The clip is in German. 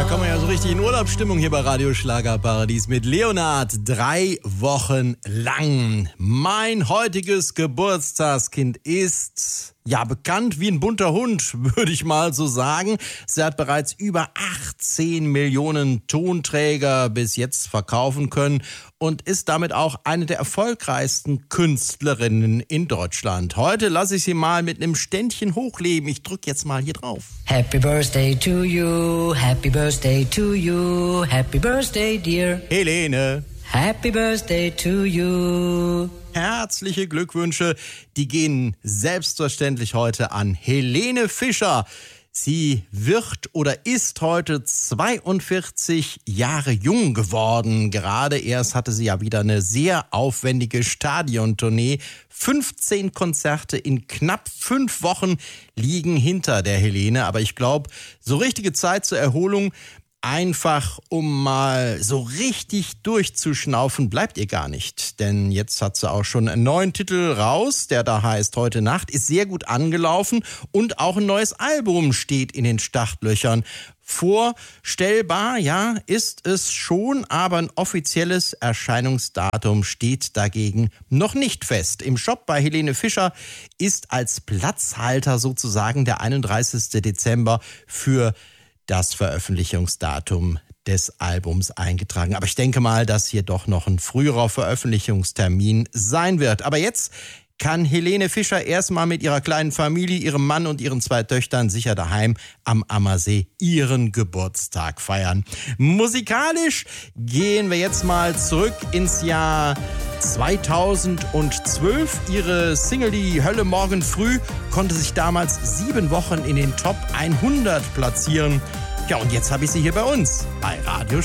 kommen wir ja so richtig in Urlaubsstimmung hier bei Radio Schlagerparadies mit Leonard 3 Wochen lang. Mein heutiges Geburtstagskind ist ja bekannt wie ein bunter Hund, würde ich mal so sagen. Sie hat bereits über 18 Millionen Tonträger bis jetzt verkaufen können und ist damit auch eine der erfolgreichsten Künstlerinnen in Deutschland. Heute lasse ich sie mal mit einem Ständchen hochleben. Ich drücke jetzt mal hier drauf. Happy birthday to you, happy birthday to you, happy birthday dear Helene. Happy birthday to you. Herzliche Glückwünsche, die gehen selbstverständlich heute an Helene Fischer. Sie wird oder ist heute 42 Jahre jung geworden. Gerade erst hatte sie ja wieder eine sehr aufwendige Stadiontournee. 15 Konzerte in knapp 5 Wochen liegen hinter der Helene. Aber ich glaube, so richtige Zeit zur Erholung, einfach um mal so richtig durchzuschnaufen, bleibt ihr gar nicht. Denn jetzt hat sie auch schon einen neuen Titel raus, der da heißt Heute Nacht, ist sehr gut angelaufen und auch ein neues Album steht in den Startlöchern. Vorstellbar, ja, ist es schon, aber ein offizielles Erscheinungsdatum steht dagegen noch nicht fest. Im Shop bei Helene Fischer ist als Platzhalter sozusagen der 31. Dezember für das Veröffentlichungsdatum des Albums eingetragen. Aber ich denke mal, dass hier doch noch ein früherer Veröffentlichungstermin sein wird. Aber jetzt kann Helene Fischer erstmal mit ihrer kleinen Familie, ihrem Mann und ihren 2 Töchtern sicher daheim am Ammersee ihren Geburtstag feiern. Musikalisch gehen wir jetzt mal zurück ins Jahr 2012. Ihre Single Die Hölle morgen früh konnte sich damals 7 Wochen in den Top 100 platzieren. Ja, und jetzt habe ich sie hier bei uns bei Radio